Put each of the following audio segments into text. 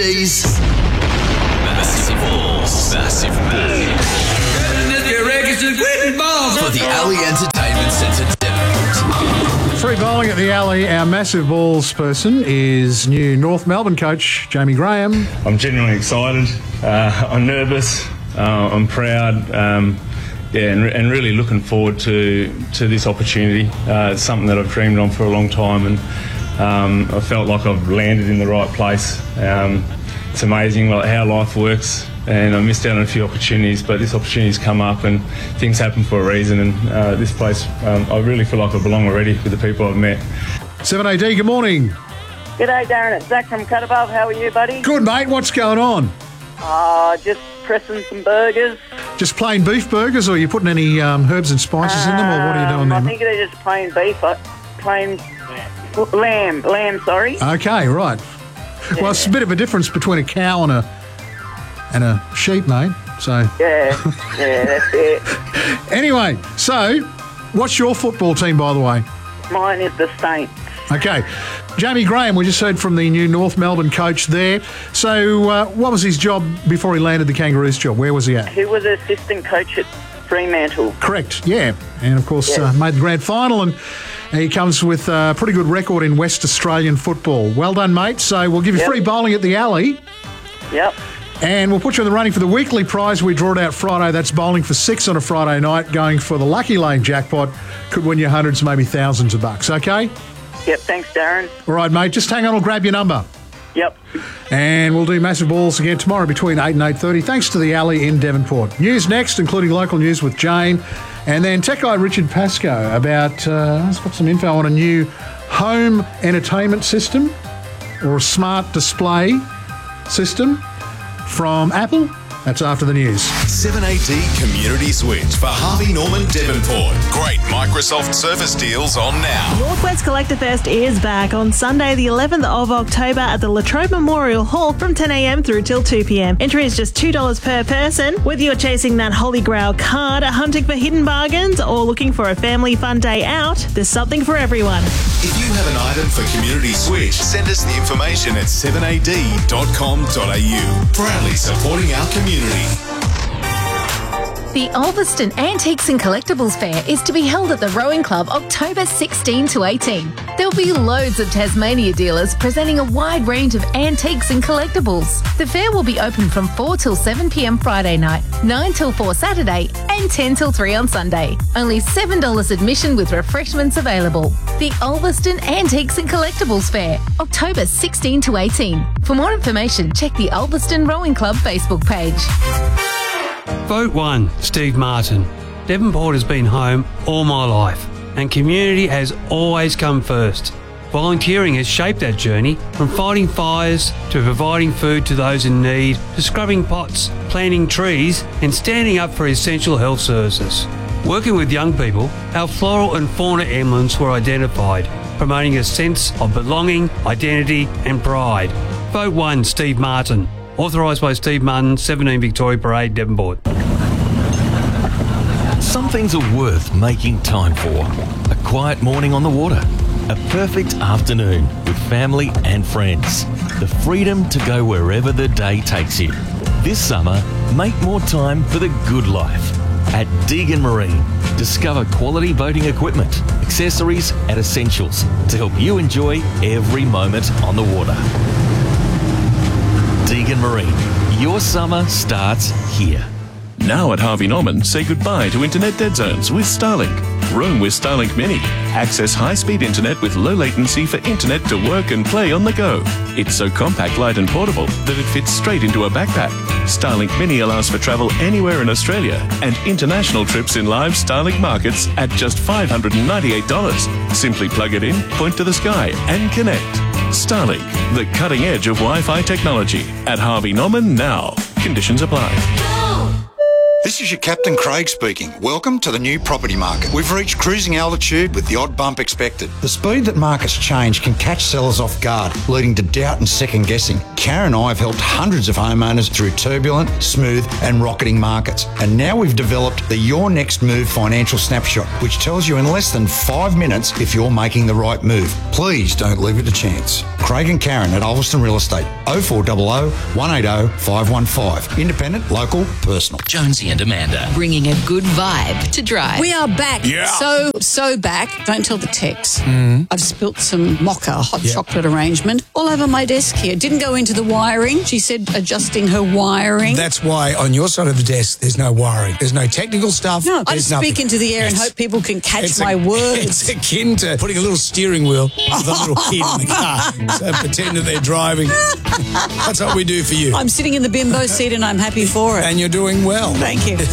These massive balls. Massive balls. For the Alley Entertainment Centre, Devonport. Free bowling at the Alley. Our massive balls person is new North Melbourne coach, Jamie Graham. I'm genuinely excited. I'm nervous. I'm proud. And really looking forward to this opportunity. It's something that I've dreamed on for a long time, and I felt like I've landed in the right place. It's amazing how life works, and I missed out on a few opportunities, but this opportunity's come up and things happen for a reason, and this place, I really feel like I belong already with the people I've met. 7AD, good morning. G'day, Darren. It's Zach from Cut Above. How are you, buddy? Good, mate. What's going on? Just pressing some burgers. Just plain beef burgers, or are you putting any herbs and spices in them, or what are you doing there? I think they're just plain beef, plain lamb, sorry. Okay, right. Yeah. Well, it's a bit of a difference between a cow and a sheep, mate. So Yeah, that's it. anyway, so what's your football team, by the way? Mine is the Saints. Okay. Jamie Graham, we just heard from the new North Melbourne coach there. So what was his job before he landed the Kangaroos job? Where was he at? He was assistant coach at Fremantle. Correct, yeah. And, of course, Yeah. made the grand final, and he comes with a pretty good record in West Australian football. Well done, mate. So we'll give you free bowling at the Alley, Yep. and we'll put you in the running for the weekly prize we draw it out Friday. That's bowling for 6 on a Friday night, going for the Lucky Lane jackpot. Could win you hundreds, maybe thousands of bucks, okay? Yep, thanks, Darren. All right, mate, just hang on, I'll grab your number. Yep. And we'll do Massive Balls again tomorrow between 8 and 8:30, thanks to the Alley in Devonport. News next, including local news with Jane. And then tech guy Richard Pascoe about, he's got some info on a new home entertainment system or a smart display system from Apple. That's after the news. 7AD Community Switch for Harvey Norman, Devonport. Great Microsoft Surface deals on now. Northwest Collector Fest is back on Sunday, the 11th of October at the Latrobe Memorial Hall from 10 a.m. through till 2 p.m. Entry is just $2 per person. Whether you're chasing that Holy Grail card, hunting for hidden bargains, or looking for a family fun day out, there's something for everyone. If you have an item for Community Switch, send us the information at 7ad.com.au. Proudly supporting our community. The Ulverston Antiques and Collectibles Fair is to be held at the Rowing Club October 16 to 18. There'll be loads of Tasmania dealers presenting a wide range of antiques and collectibles. The fair will be open from 4 till 7 p.m. Friday night, 9 till 4 Saturday, and 10 till 3 on Sunday. Only $7 admission with refreshments available. The Ulverston Antiques and Collectibles Fair, October 16 to 18. For more information, check the Ulverston Rowing Club Facebook page. Vote 1, Steve Martin. Devonport has been home all my life, and community has always come first. Volunteering has shaped that journey, from fighting fires to providing food to those in need, to scrubbing pots, planting trees, and standing up for essential health services. Working with young people, our floral and fauna emblems were identified, promoting a sense of belonging, identity, and pride. Vote 1, Steve Martin. Authorised by Steve Martin, 17 Victoria Parade, Devonport. Some things are worth making time for. A quiet morning on the water. A perfect afternoon with family and friends. The freedom to go wherever the day takes you. This summer, make more time for the good life. At Deegan Marine, discover quality boating equipment, accessories and essentials to help you enjoy every moment on the water. Deegan Marine, your summer starts here. Now at Harvey Norman, say goodbye to internet dead zones with Starlink. Roam with Starlink Mini. Access high-speed internet with low latency for internet to work and play on the go. It's so compact, light and portable that it fits straight into a backpack. Starlink Mini allows for travel anywhere in Australia and international trips in live Starlink markets at just $598. Simply plug it in, point to the sky and connect. Starlink, the cutting edge of Wi-Fi technology. At Harvey Norman now. Conditions apply. This is your Captain Craig speaking. Welcome to the new property market. We've reached cruising altitude with the odd bump expected. The speed that markets change can catch sellers off guard, leading to doubt and second guessing. Karen and I have helped hundreds of homeowners through turbulent, smooth and rocketing markets. And now we've developed the Your Next Move financial snapshot, which tells you in less than 5 minutes if you're making the right move. Please don't leave it to chance. Craig and Karen at Ulverston Real Estate. 0400 180 515. Independent, local, personal. Jonesy and Amanda, bringing a good vibe to drive. We are back. Yeah. So back. Don't tell the Tex. I've spilt some mocha hot chocolate arrangement all over my desk here. Didn't go into the wiring. She said adjusting her wiring. That's why on your side of the desk there's no wiring. There's no technical stuff. No, I there's just speak into the air and hope people can catch my words. It's akin to putting a little steering wheel with a little kid in the car. So pretend that they're driving. That's what we do for you. I'm sitting in the bimbo seat and I'm happy for it. And you're doing well. Thank you.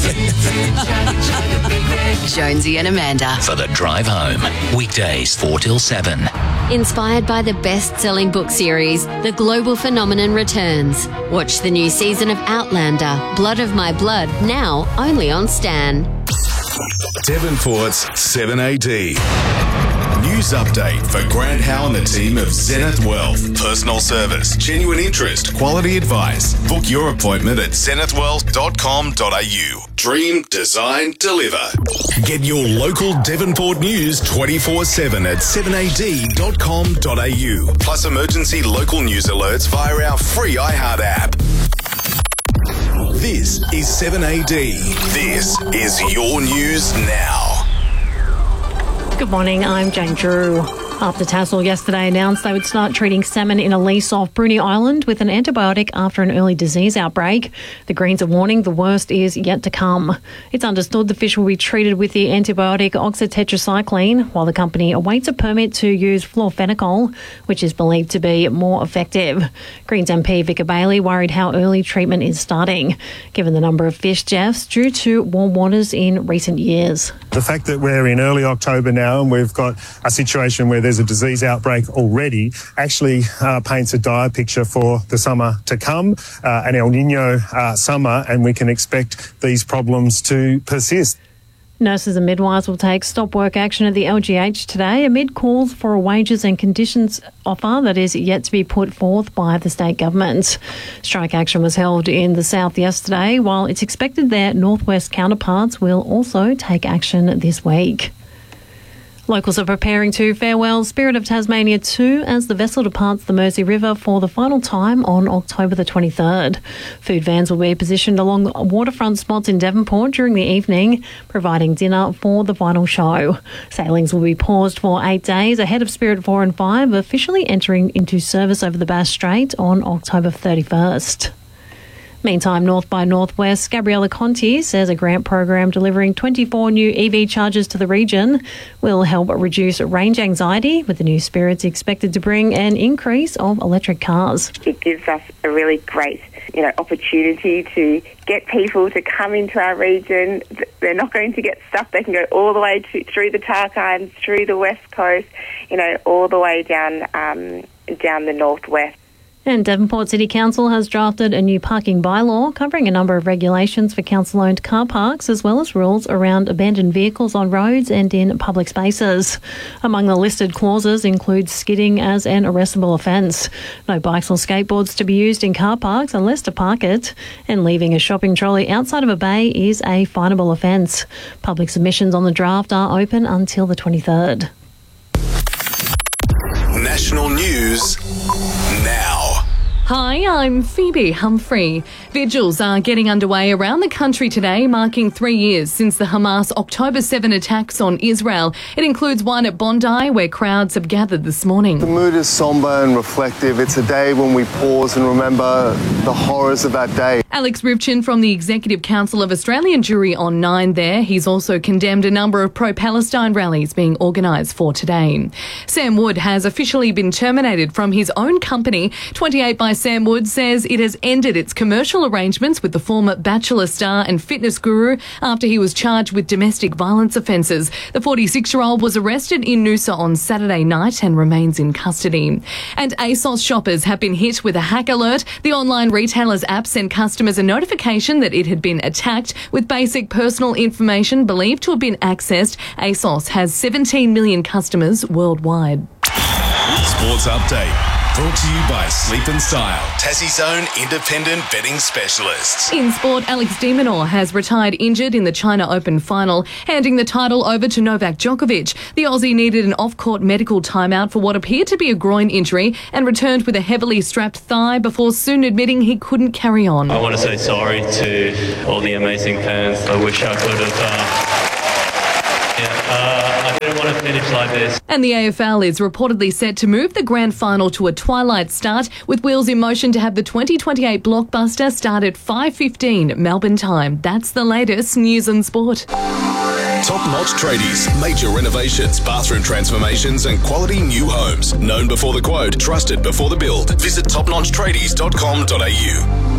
Jonesy and Amanda for the drive home. Weekdays 4 till 7. Inspired by the best-selling book series, The Global Phenomenon returns. Watch the new season of Outlander, Blood of My Blood, now only on Stan. Devonport's 7AD. News update for Grant Howe and the team of Zenith Wealth. Personal service, genuine interest, quality advice. Book your appointment at zenithwealth.com.au. Dream, design, deliver. Get your local Devonport news 24/7 at 7ad.com.au. Plus emergency local news alerts via our free iHeart app. This is 7AD. This is your news now. Good morning, I'm Jane Drew. After Tassal yesterday announced they would start treating salmon in a lease off Bruny Island with an antibiotic after an early disease outbreak, the Greens are warning the worst is yet to come. It's understood the fish will be treated with the antibiotic oxytetracycline while the company awaits a permit to use fluorphenicol, which is believed to be more effective. Greens MP Vicar Bailey worried how early treatment is starting, given the number of fish deaths due to warm waters in recent years. The fact that we're in early October now and we've got a situation where there's a disease outbreak already actually paints a dire picture for the summer to come, an El Nino summer, and we can expect these problems to persist. Nurses and midwives will take stop work action at the LGH today amid calls for a wages and conditions offer that is yet to be put forth by the state government. Strike action was held in the south yesterday, while it's expected their northwest counterparts will also take action this week. Locals are preparing to farewell Spirit of Tasmania 2 as the vessel departs the Mersey River for the final time on October the 23rd. Food vans will be positioned along waterfront spots in Devonport during the evening, providing dinner for the final show. Sailings will be paused for 8 days ahead of Spirit 4 and 5 officially entering into service over the Bass Strait on October 31st. Meantime, North by Northwest, Gabriella Conti says a grant program delivering 24 new EV chargers to the region will help reduce range anxiety, with the new Spirits expected to bring an increase of electric cars. It gives us a really great, opportunity to get people to come into our region. They're not going to get stuck. They can go all the way through the Tarkines, through the West Coast, all the way down the northwest. And Devonport City Council has drafted a new parking bylaw covering a number of regulations for council-owned car parks, as well as rules around abandoned vehicles on roads and in public spaces. Among the listed clauses include skidding as an arrestable offence, no bikes or skateboards to be used in car parks unless to park it, and leaving a shopping trolley outside of a bay is a finable offence. Public submissions on the draft are open until the 23rd. National news now. Hi, I'm Phoebe Humphrey. Vigils are getting underway around the country today, marking 3 years since the Hamas October 7 attacks on Israel. It includes one at Bondi, where crowds have gathered this morning. The mood is sombre and reflective. It's a day when we pause and remember the horrors of that day. Alex Rivchin from the Executive Council of Australian Jury on 9 there. He's also condemned a number of pro-Palestine rallies being organised for today. Sam Wood has officially been terminated from his own company. 28 by Sam Wood says it has ended its commercial arrangements with the former Bachelor star and fitness guru after he was charged with domestic violence offences. The 46-year-old was arrested in Noosa on Saturday night and remains in custody. And ASOS shoppers have been hit with a hack alert. The online retailer's app sent customers a notification that it had been attacked with basic personal information believed to have been accessed. ASOS has 17 million customers worldwide. Sports update. Brought to you by Sleep and Style, Tassie's own independent betting specialists. In sport, Alex de Minaur has retired injured in the China Open final, handing the title over to Novak Djokovic. The Aussie needed an off-court medical timeout for what appeared to be a groin injury and returned with a heavily strapped thigh before soon admitting he couldn't carry on. I want to say sorry to all the amazing fans. I wish I could have... I didn't want to finish like this. And the AFL is reportedly set to move the grand final to a twilight start, with wheels in motion to have the 2028 blockbuster start at 5:15 Melbourne time. That's the latest news and sport. Top-notch tradies, major renovations, bathroom transformations and quality new homes. Known before the quote, trusted before the build. Visit topnotchtradies.com.au.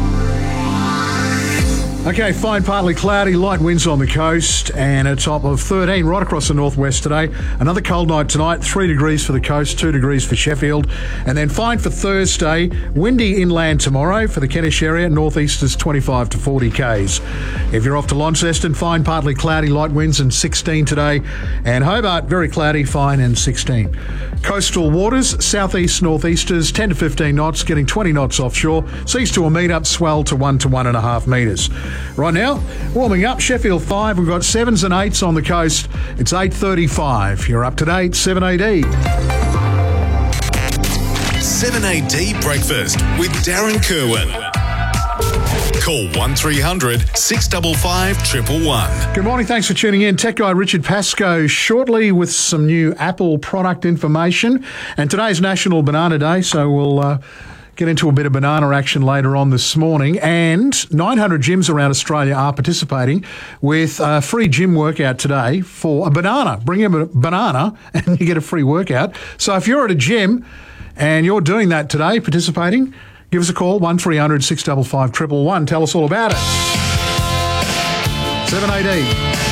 Okay, fine, partly cloudy, light winds on the coast and a top of 13 right across the northwest today. Another cold night tonight, 3 degrees for the coast, 2 degrees for Sheffield. And then fine for Thursday, windy inland tomorrow for the Kentish area, northeasters 25 to 40 k's. If you're off to Launceston, fine, partly cloudy, light winds and 16 today. And Hobart, very cloudy, fine and 16. Coastal waters, southeast, northeasters 10 to 15 knots, getting 20 knots offshore. Seas to a metre-up, swell to 1 to 1.5 metres. Right now, warming up, Sheffield 5. We've got 7s and 8s on the coast. It's 8:35. You're up to date, 7AD. 7AD Breakfast with Darren Kerwin. Call 1300 655 111. Good morning, thanks for tuning in. Tech guy Richard Pascoe shortly with some new Apple product information. And today's National Banana Day, so we'll... get into a bit of banana action later on this morning. And 900 gyms around Australia are participating with a free gym workout today for a banana. Bring in a banana and you get a free workout. So if you're at a gym and you're doing that today, participating, give us a call, 1300 655 111. Tell us all about it. 7AD.